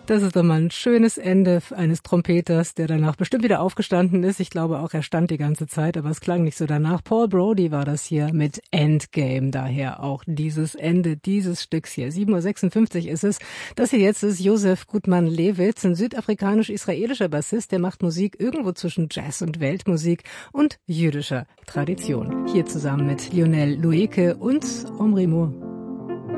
Das ist doch mal ein schönes Ende eines Trompeters, der danach bestimmt wieder aufgestanden ist. Ich glaube auch, er stand die ganze Zeit, aber es klang nicht so danach. Paul Brody war das hier mit Endgame, daher auch dieses Ende dieses Stücks hier. 7:56 Uhr ist es. Das hier jetzt ist Josef Gutmann-Lewitz, ein südafrikanisch-israelischer Bassist, der macht Musik irgendwo zwischen Jazz und Weltmusik und jüdischer Tradition. Hier zusammen mit Lionel Loueke und Omri Moore.